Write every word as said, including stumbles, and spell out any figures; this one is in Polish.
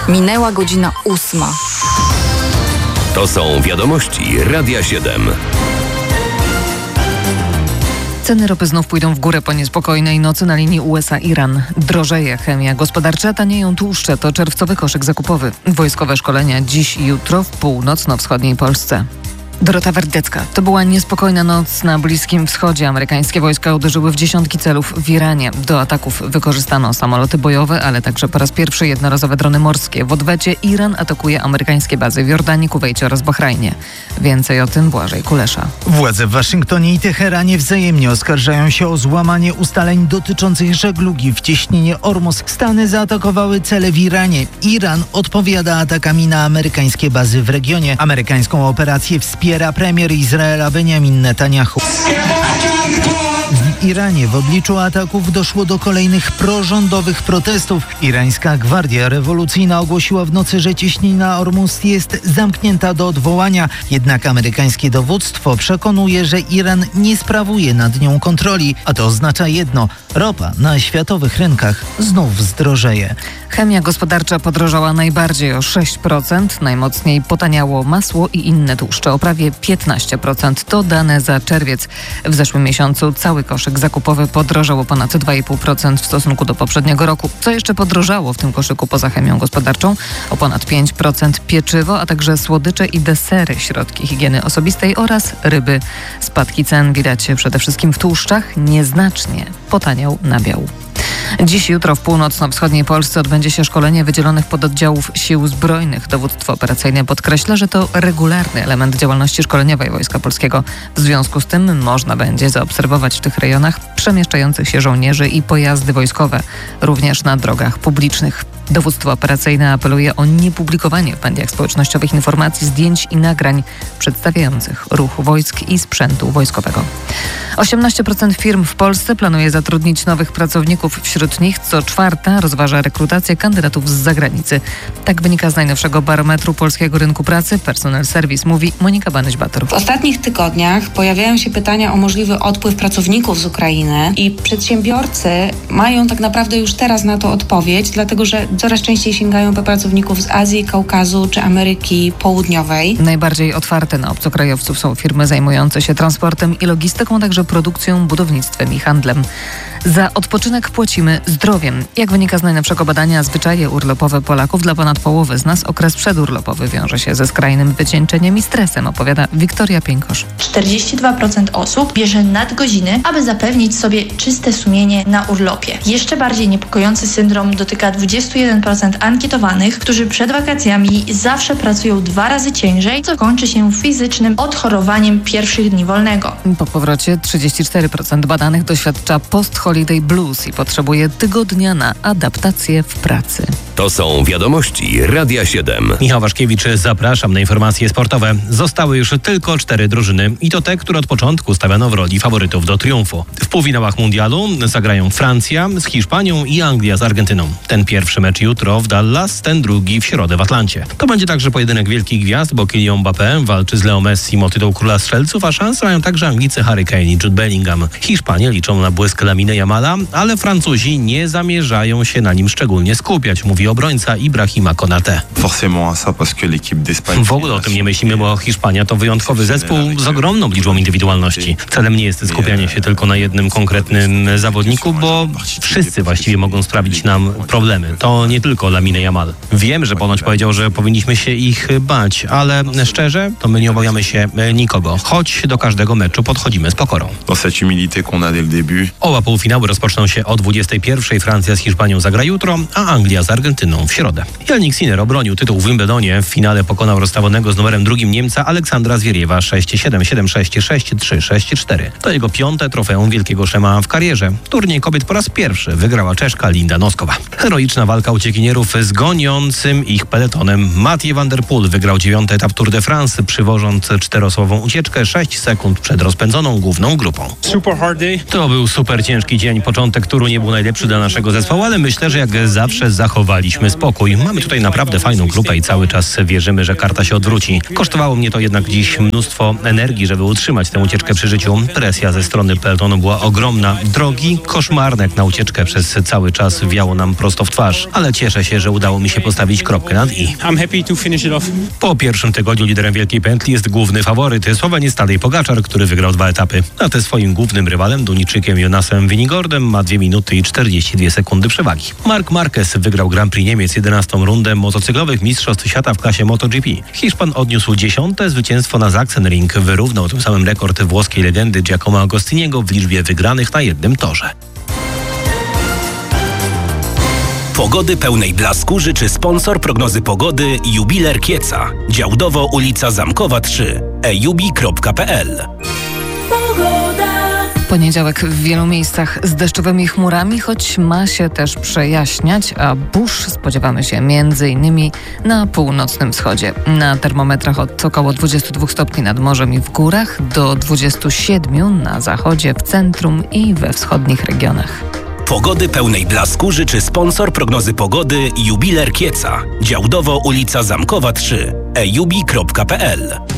Minęła godzina ósma. To są wiadomości Radia siedem. Ceny ropy znów pójdą w górę po niespokojnej nocy na linii U S A-Iran. Drożeje chemia gospodarcza, tanieją tłuszcze. To czerwcowy koszyk zakupowy. Wojskowe szkolenia dziś i jutro w północno-wschodniej Polsce. Dorota Werdecka. To była niespokojna noc na Bliskim Wschodzie. Amerykańskie wojska uderzyły w dziesiątki celów w Iranie. Do ataków wykorzystano samoloty bojowe, ale także po raz pierwszy jednorazowe drony morskie. W odwecie Iran atakuje amerykańskie bazy w Jordanii, Kuwejcie oraz Bahrajnie. Więcej o tym Błażej Kulesza. Władze w Waszyngtonie i Teheranie wzajemnie oskarżają się o złamanie ustaleń dotyczących żeglugi w cieśninie Ormus. Stany zaatakowały cele w Iranie. Iran odpowiada atakami na amerykańskie bazy w regionie. Amerykańską operację wspiera Wspiera premier Izraela Benjamin Netanyahu. W Iranie w obliczu ataków doszło do kolejnych prorządowych protestów. Irańska Gwardia Rewolucyjna ogłosiła w nocy, że cieśnina Ormus jest zamknięta do odwołania. Jednak amerykańskie dowództwo przekonuje, że Iran nie sprawuje nad nią kontroli. A to oznacza jedno: ropa na światowych rynkach znów zdrożeje. Chemia gospodarcza podrożała najbardziej o sześć procent. Najmocniej potaniało masło i inne tłuszcze o prawie piętnaście procent. To dane za czerwiec. W zeszłym miesiącu cały koszyk zakupowy podrożał o ponad dwa i pół procent w stosunku do poprzedniego roku. Co jeszcze podrożało w tym koszyku poza chemią gospodarczą? O ponad pięć procent pieczywo, a także słodycze i desery, środki higieny osobistej oraz ryby. Spadki cen widać przede wszystkim w tłuszczach. Nieznacznie potaniał nabiał. Dziś i jutro w północno-wschodniej Polsce odbędzie się szkolenie wydzielonych pododdziałów Sił Zbrojnych. Dowództwo operacyjne podkreśla, że to regularny element działalności szkoleniowej Wojska Polskiego. W związku z tym można będzie zaobserwować w tych rejonach przemieszczających się żołnierzy i pojazdy wojskowe, również na drogach publicznych. Dowództwo operacyjne apeluje o niepublikowanie w mediach społecznościowych informacji, zdjęć i nagrań przedstawiających ruch wojsk i sprzętu wojskowego. osiemnaście procent firm w Polsce planuje zatrudnić nowych pracowników. Wśród nich co czwarta rozważa rekrutację kandydatów z zagranicy. Tak wynika z najnowszego barometru polskiego rynku pracy. Personal Service, mówi Monika Banyś-Bator. W ostatnich tygodniach pojawiają się pytania o możliwy odpływ pracowników z Ukrainy i przedsiębiorcy mają tak naprawdę już teraz na to odpowiedź, dlatego że coraz częściej sięgają po pracowników z Azji, Kaukazu czy Ameryki Południowej. Najbardziej otwarte na obcokrajowców są firmy zajmujące się transportem i logistyką, a także produkcją, budownictwem i handlem. Za odpoczynek płacimy zdrowiem. Jak wynika z najnowszego badania, zwyczaje urlopowe Polaków dla ponad połowy z nas okres przedurlopowy wiąże się ze skrajnym wycieńczeniem i stresem, opowiada Wiktoria Piękosz. czterdzieści dwa procent osób bierze nadgodziny, aby zapewnić sobie czyste sumienie na urlopie. Jeszcze bardziej niepokojący syndrom dotyka dwadzieścia jeden procent ankietowanych, którzy przed wakacjami zawsze pracują dwa razy ciężej, co kończy się fizycznym odchorowaniem pierwszych dni wolnego. Po powrocie trzydzieści cztery procent badanych doświadcza post-holiday blues i potrzebuje tygodnia na adaptację w pracy. To są wiadomości Radia siedem. Michał Waszkiewicz, zapraszam na informacje sportowe. Zostały już tylko cztery drużyny i to te, które od początku stawiano w roli faworytów do triumfu. W półfinałach mundialu zagrają Francja z Hiszpanią i Anglia z Argentyną. Ten pierwszy mecz jutro w Dallas, ten drugi w środę w Atlancie. To będzie także pojedynek wielkich gwiazd, bo Kylian Mbappé walczy z Leo Messi o tytuł króla strzelców, a szansę mają także Anglicy Harry Kane i Jude Bellingham. Hiszpanie liczą na błysk Lamine Yamala, ale Francuzi nie zamierzają się na nim szczególnie skupiać, mówi obrońca Ibrahima Konaté. W ogóle o tym nie myślimy, bo Hiszpania to wyjątkowy zespół z ogromną liczbą indywidualności. Celem nie jest skupianie się tylko na jednym konkretnym zawodniku, bo wszyscy właściwie mogą sprawić nam problemy. To nie tylko Lamine Yamal. Wiem, że ponoć powiedział, że powinniśmy się ich bać, ale szczerze, to my nie obawiamy się nikogo. Choć do każdego meczu podchodzimy z pokorą. Oba półfinały rozpoczną się o dwudziestej pierwszej. Francja z Hiszpanią zagra jutro, a Anglia z Argentyną w środę. Jannik Sinner obronił tytuł w Wimbledonie. W finale pokonał rozstawionego z numerem drugim Niemca Aleksandra Zwieriewa sześć siedem, siedem sześć, sześć trzy, sześć cztery. To jego piąte trofeum Wielkiego Szema w karierze. Turniej kobiet po raz pierwszy wygrała Czeszka Linda Noskowa. Heroiczna walka uciekinierów z goniącym ich peletonem. Mathieu van der Poel wygrał dziewiąty etap Tour de France, przywożąc czteroosobową ucieczkę sześć sekund przed rozpędzoną główną grupą. To był super ciężki dzień. Początek turu nie był najlepszy dla naszego zespołu, ale myślę, że jak zawsze zachowali daliśmy spokój. Mamy tutaj naprawdę fajną grupę i cały czas wierzymy, że karta się odwróci. Kosztowało mnie to jednak dziś mnóstwo energii, żeby utrzymać tę ucieczkę przy życiu. Presja ze strony pelotonu była ogromna. Drogi koszmarne jak na ucieczkę, przez cały czas wiało nam prosto w twarz. Ale cieszę się, że udało mi się postawić kropkę nad i. I'm happy to finish it off. Po pierwszym tygodniu liderem Wielkiej Pętli jest główny faworyt, Słoweniec Tadej Pogaczar, który wygrał dwa etapy. A te swoim głównym rywalem, Duńczykiem Jonasem Winigordem, ma dwie minuty i czterdzieści dwie sekundy przewagi. Marc Marquez wygrał Grand Prix Niemiec jedenastą rundę motocyklowych Mistrzostw Świata w klasie MotoGP. Hiszpan odniósł dziesiąte zwycięstwo na Sachsenring, wyrównał tym samym rekord włoskiej legendy Giacomo Agostiniego w liczbie wygranych na jednym torze. Pogody pełnej blasku życzy sponsor prognozy pogody Jubiler Kieca. Działdowo ulica Zamkowa trzy. e jubi kropka p l. Poniedziałek w wielu miejscach z deszczowymi chmurami, choć ma się też przejaśniać, a burz spodziewamy się między innymi na północnym wschodzie. Na termometrach od około dwudziestu dwóch stopni nad morzem i w górach do dwudziestu siedmiu na zachodzie, w centrum i we wschodnich regionach. Pogody pełnej blasku życzy sponsor prognozy pogody Jubiler Kieca. Działdowo ulica Zamkowa trzy. e jubi kropka p l.